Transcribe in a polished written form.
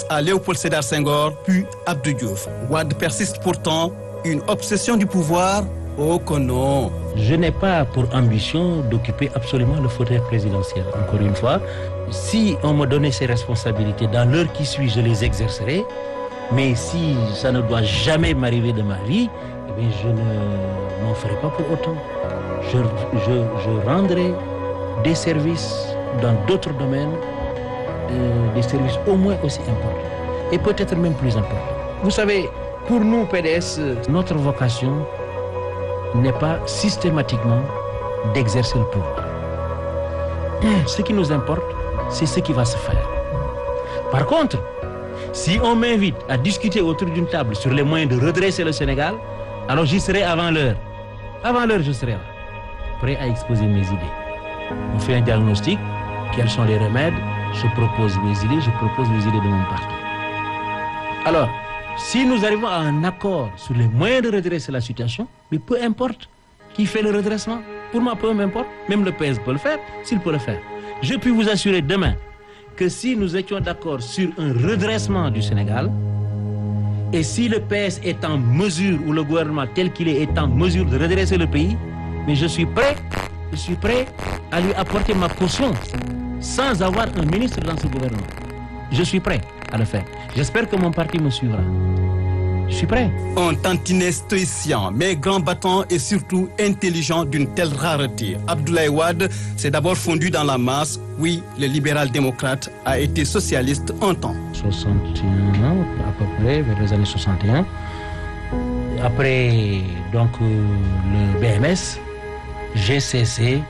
à Léopold Sédar Senghor, puis Abdou Diouf. Wade persiste pourtant une obsession du pouvoir. Oh que non. Je n'ai pas pour ambition d'occuper absolument le fauteuil présidentiel. Encore une fois, si on me donnait ces responsabilités dans l'heure qui suit, je les exercerai. Mais si ça ne doit jamais m'arriver de ma vie, eh bien, je ne m'en ferai pas pour autant. Je rendrai des services dans d'autres domaines, des services au moins aussi importants, et peut-être même plus importants. Vous savez, pour nous, PDS, notre vocation n'est pas systématiquement d'exercer le pouvoir. Ce qui nous importe, c'est ce qui va se faire. Par contre, si on m'invite à discuter autour d'une table sur les moyens de redresser le Sénégal, alors j'y serai avant l'heure. Avant l'heure, je serai là, prêt à exposer mes idées. On fait un diagnostic, quels sont les remèdes, je propose mes idées, je propose les idées de mon parti. Alors, si nous arrivons à un accord sur les moyens de redresser la situation, mais peu importe qui fait le redressement, pour moi, peu m'importe, même le PS peut le faire, s'il peut le faire. Je puis vous assurer demain que si nous étions d'accord sur un redressement du Sénégal, et si le PS est en mesure, ou le gouvernement tel qu'il est en mesure de redresser le pays, mais je suis prêt à lui apporter ma caution sans avoir un ministre dans ce gouvernement. Je suis prêt à le faire. J'espère que mon parti me suivra. Je suis prêt. Un tantinet stoïcien, mais grand battant et surtout intelligent d'une telle rareté. Abdoulaye Wade s'est d'abord fondu dans la masse. Oui, le libéral-démocrate a été socialiste un temps. 61 à peu près, vers les années 61. Après, donc, le BMS, j'ai cessé